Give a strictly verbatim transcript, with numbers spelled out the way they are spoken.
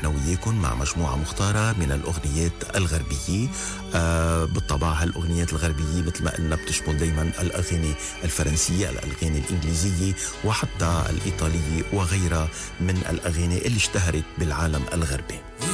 وياكم مع مجموعة مختارة من الأغنيات الغربية. آه بالطبع هالأغنيات الغربية مثل ما قلنا بتشمل دايما الأغاني الفرنسية، الأغاني الإنجليزية، وحتى الإيطالية وغيرها من الأغاني اللي اشتهرت بالعالم الغربي.